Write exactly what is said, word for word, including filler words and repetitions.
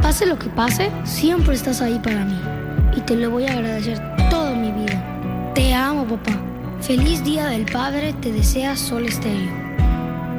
Pase lo que pase, siempre estás ahí para mí. Y te lo voy a agradecer toda mi vida. Te amo, papá. Feliz Día del Padre, te desea Sol Estéreo.